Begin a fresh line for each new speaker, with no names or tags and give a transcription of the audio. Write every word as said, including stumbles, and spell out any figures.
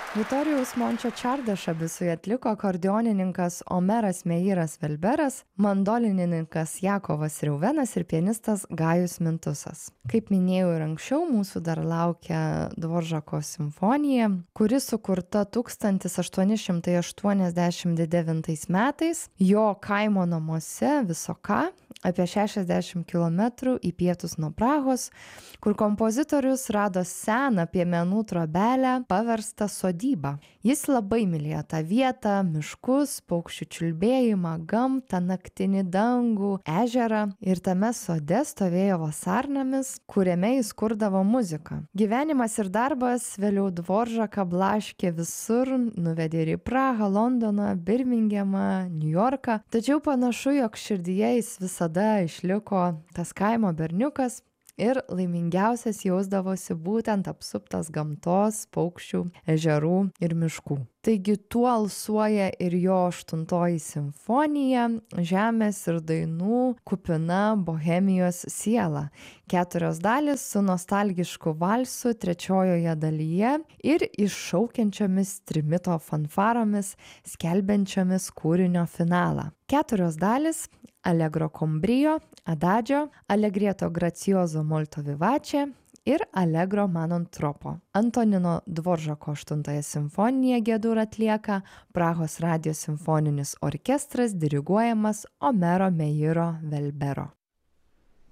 Vitorijaus Mončio Čardešą Bisui atliko akordeonininkas Omeras Meiras Velberas, mandolinininkas Jakovas Reuvenas ir pianistas Gajus Mintusas. Kaip minėjau ir anksčiau, mūsų dar laukia Dvoržako simfonija, kuri sukurta tūkstantis aštuoni šimtai aštuoniasdešimt devintais metais jo kaimo namuose Visoka, apie šešiasdešimt kilometrų į pietus nuo Prahos, kur kompozitorius rado seną piemenų trobelę paverstą sodybą. Jis labai mylėjo tą vietą, miškus, paukščių čiulbėjimą, gamtą, naktinį dangų, ežerą ir tame sode stovėjo vasarnamis, kuriame jis kurdavo muziką. Gyvenimas ir darbas vėliau Dvoržaką blaškė visur, nuvedė ir į Prahą, Londoną, Birmingemą, Niujorką, tačiau panašu, jog širdyje jis visada išliko tas kaimo berniukas ir laimingiausias jausdavosi būtent apsuptas gamtos, paukščių, ežerų ir miškų. Taigi tuo alsuoja ir jo aštuntoji simfonija, žemės ir dainų kupina bohemijos siela. Keturios dalys su nostalgišku valsu trečiojoje dalyje ir iššaukiančiomis trimito fanfaromis, skelbiančiomis kūrinio finalą. Keturios dalys: Allegro con brio, Adagio, Allegretto grazioso molto vivace ir Allegro man non troppo. Antonino Dvoržako aštuntąją simfoniją G-dur atlieka Prahos radijo simfoninis orkestras diriguojamas Omero Meiro Velbero.